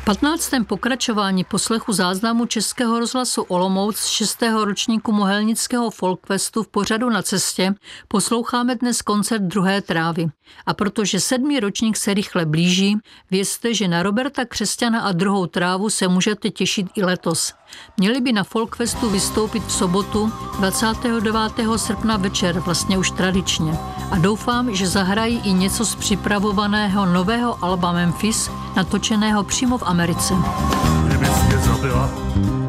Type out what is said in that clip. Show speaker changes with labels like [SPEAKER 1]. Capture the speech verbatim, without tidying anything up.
[SPEAKER 1] V patnáctém pokračování poslechu záznamu Českého rozhlasu Olomouc z šestého ročníku Mohelnického Folkfestu v pořadu Na cestě posloucháme dnes koncert Druhé trávy. A protože sedmý ročník se rychle blíží, vězte, že na Roberta Křesťana a Druhou trávu se můžete těšit i letos. Měli by na Folkfestu vystoupit v sobotu dvacátého devátého srpna večer, vlastně už tradičně. A doufám, že zahrají i něco z připravovaného nového alba Memphis, natočeného přímo v Americe.
[SPEAKER 2] Kdybys mě zabila,